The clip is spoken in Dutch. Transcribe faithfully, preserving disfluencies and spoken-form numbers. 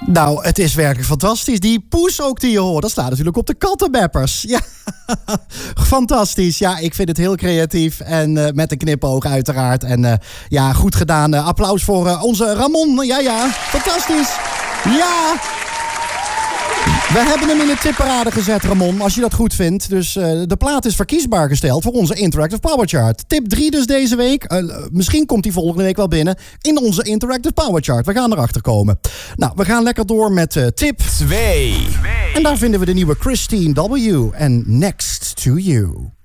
Nou, het is werkelijk fantastisch. Die poes ook die je hoort, dat staat natuurlijk op de kattenmappers. Ja, fantastisch. Ja, ik vind het heel creatief en uh, met een knipoog uiteraard. En uh, ja, goed gedaan. Uh, applaus voor uh, onze Ramon. Ja, ja, fantastisch. Ja. We hebben hem in de tipparade gezet, Ramon, als je dat goed vindt. Dus uh, de plaat is verkiesbaar gesteld voor onze Interactive Power Chart. Tip drie dus deze week. Uh, misschien komt die volgende week wel binnen in onze Interactive Power Chart. We gaan erachter komen. Nou, we gaan lekker door met uh, tip twee. En daar vinden we de nieuwe Christine W. en Next to You.